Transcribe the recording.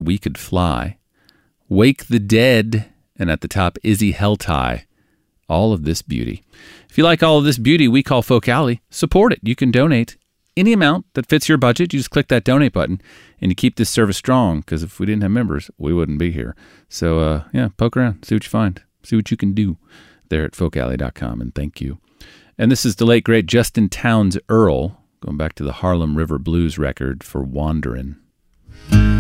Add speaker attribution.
Speaker 1: We Could Fly, Wake the Dead, and at the top, Izzy Helltie. All of this beauty. If you like all of this beauty we call Folk Alley, support it. You can donate any amount that fits your budget. You just click that donate button and you keep this service strong, because if we didn't have members, we wouldn't be here. So, poke around, see what you find, see what you can do there at folkalley.com, and thank you. And this is the late, great Justin Townes Earle, going back to the Harlem River Blues record for Wanderin'.